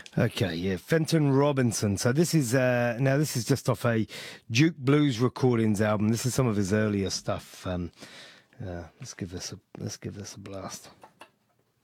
Okay, yeah, Fenton Robinson. So this is now this is just off a Duke Blues Recordings album. This is some of his earlier stuff. Let's give this a blast.